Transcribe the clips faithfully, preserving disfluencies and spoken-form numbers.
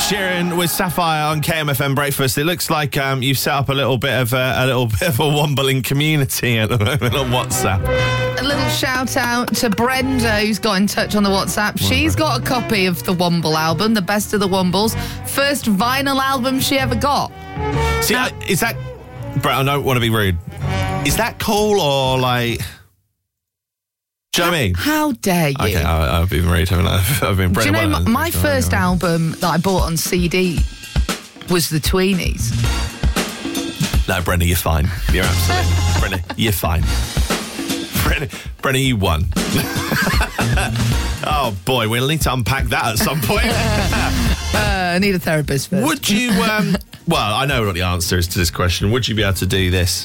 Sheeran with Sapphire on K M F M Breakfast. It looks like um, you've set up a little bit of a, a little bit of a wombling community at the moment on WhatsApp. A little shout out to Brenda, who's got in touch on the WhatsApp. She's got a copy of the Womble album, the Best of the Wombles, first vinyl album she ever got. See, I, is that... Brett, I don't want to be rude. Is that cool or like... Do you know what I mean? How dare you? Okay, I, I've been rude, haven't I? I've been. Do you know, my, my first album that I bought on C D was the Tweenies. No, Brenda, you're fine. You're absolutely... Brenda, you're fine. Brenda, Brenda, you won. Oh, boy, we'll need to unpack that at some point. uh, I need a therapist first. Would you... Um, well, I know what the answer is to this question. Would you be able to do this?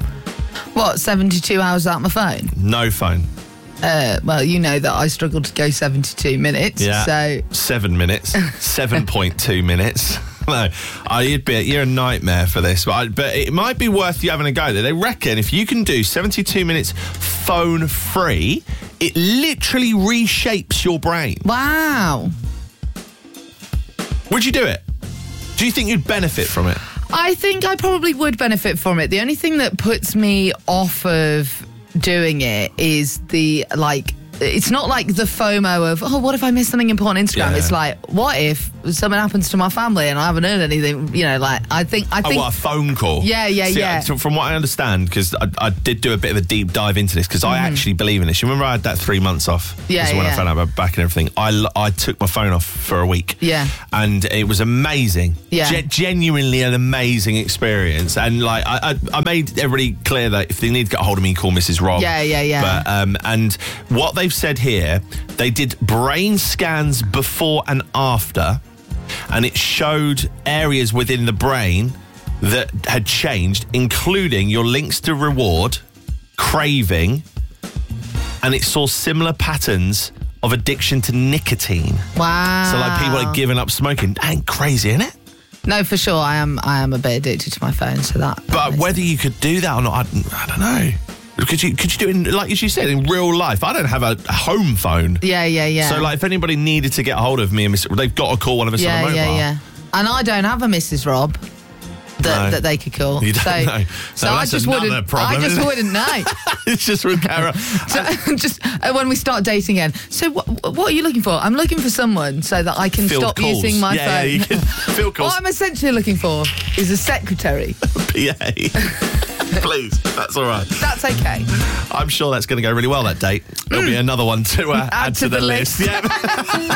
What, seventy-two hours without my phone? No phone. Uh, well, you know that I struggled to go seventy-two minutes. Yeah. So Seven minutes. seven point two minutes. No, I, you'd be, you're a nightmare for this. But, I, but it might be worth you having a go. They reckon if you can do seventy-two minutes phone free, it literally reshapes your brain. Wow. Would you do it? Do you think you'd benefit from it? I think I probably would benefit from it. The only thing that puts me off of doing it is the, like, it's not like the FOMO of, oh, what if I miss something important on Instagram? Yeah. It's like, what if something happens to my family and I haven't heard anything? You know, like, I think... I Oh, think what, a phone call? Yeah, yeah, See, yeah. I, from what I understand, because I, I did do a bit of a deep dive into this, because I actually believe in this. You remember I had that three months off? Yeah, This is when yeah. I found out about back and everything. I, l- I took my phone off for a week. Yeah. And it was amazing. Yeah. Ge- genuinely an amazing experience. And, like, I, I, I made everybody clear that if they need to get a hold of me, call Missus Rob. Yeah, yeah, yeah. But, um, and what they've said here, they did brain scans before and after, and it showed areas within the brain that had changed, including your links to reward, craving, and it saw similar patterns of addiction to nicotine. Wow. So, like, people are giving up smoking. That ain't crazy, isn't it? No, for sure. I am I am a bit addicted to my phone, so that... that But makes whether you could do that or not, I, I don't know. Could you could you do it, in, like as you said, in real life? I don't have a home phone. Yeah, yeah, yeah. So, like, if anybody needed to get a hold of me, and Mister they've got to call one of us yeah, on a mobile. yeah, yeah. And I don't have a Missus Rob that, No. that they could call. You don't so, know. So No, I that's just another wouldn't. problem, I just isn't it? wouldn't know. It's just with Cara. So, just uh, when we start dating again. So what, what are you looking for? I'm looking for someone so that I can Field stop calls. using my yeah, phone. Yeah, you can field calls. What I'm essentially looking for is a secretary. P A. Please, that's all right. That's okay. I'm sure that's going to go really well, that date. There'll be another one to uh, add, to to the, the list. list. Yeah.